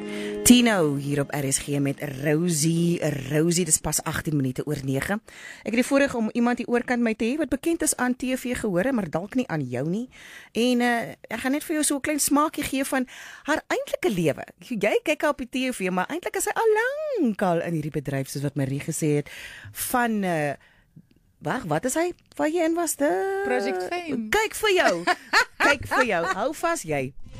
Tino hier op RSG met Rosie. Rosie, dis pas 18 minute oor 9. Ek het die voorreg om iemand hier oorkant my te hê wat bekend is aan TV gehore, maar dalk nie aan jou nie. En ek gaan net vir jou so 'n klein smaakie gee van haar eintlike lewe. Jy kyk haar op die TV, maar eintlik is sy al lankal in hierdie bedryf, soos wat Marie gesê het, van wag, wat is hy? Waar jy in was? Project Fame. Kyk vir jou. Kyk vir jou. Hou vas jy.